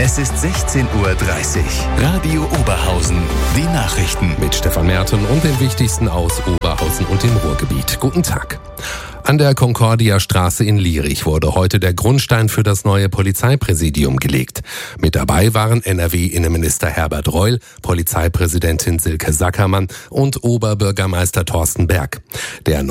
Es ist 16:30 Uhr. Radio Oberhausen. Die Nachrichten. Mit Stefan Merten und den wichtigsten aus Oberhausen und dem Ruhrgebiet. Guten Tag. An der Concordia-Straße in Lierich wurde heute der Grundstein für das neue Polizeipräsidium gelegt. Mit dabei waren NRW-Innenminister Herbert Reul, Polizeipräsidentin Silke Sackermann und Oberbürgermeister Thorsten Berg. Der